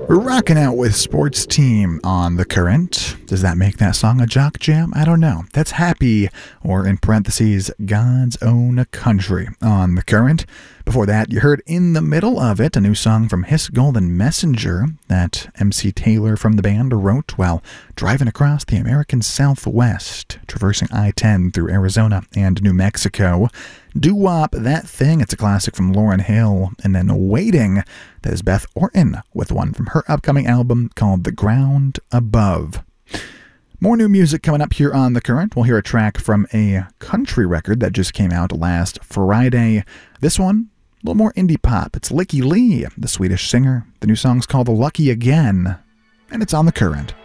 Rocking out with Sports Team on The Current. Does that make that song a jock jam? I don't know. That's Happy, or in parentheses, God's Own Country on The Current. Before that, you heard In the Middle of It, a new song from His Golden Messenger that MC Taylor from the band wrote while driving across the American Southwest, traversing I-10 through Arizona and New Mexico. Doo-Wop, That Thing, it's a classic from Lauryn Hill. And then Waiting, that is Beth Orton with one from her upcoming album called The Ground Above. More new music coming up here on The Current. We'll hear a track from a country record that just came out last Friday. This one, a little more indie pop. It's Lykke Li, the Swedish singer. The new song's called Lucky Again, and it's on The Current.